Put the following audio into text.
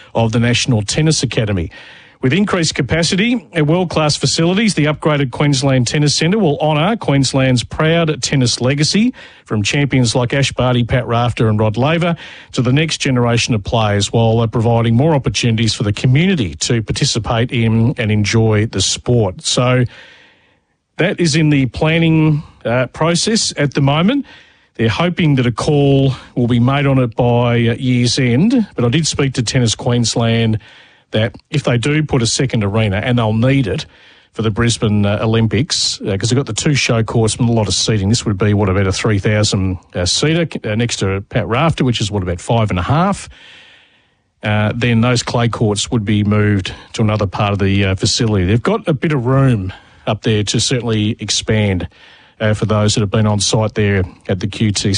of the National Tennis Academy. With increased capacity and world-class facilities, the upgraded Queensland Tennis Centre will honour Queensland's proud tennis legacy, from champions like Ash Barty, Pat Rafter and Rod Laver to the next generation of players, while providing more opportunities for the community to participate in and enjoy the sport. So that is in the planning process at the moment. They're hoping that a call will be made on it by year's end, but I did speak to Tennis Queensland that if they do put a second arena, and they'll need it for the Brisbane Olympics, because they've got the two show courts and a lot of seating. This would be, about a 3,000 seater next to Pat Rafter, which is, about 5.5. Then those clay courts would be moved to another part of the facility. They've got a bit of room up there to certainly expand for those that have been on site there at the QTC.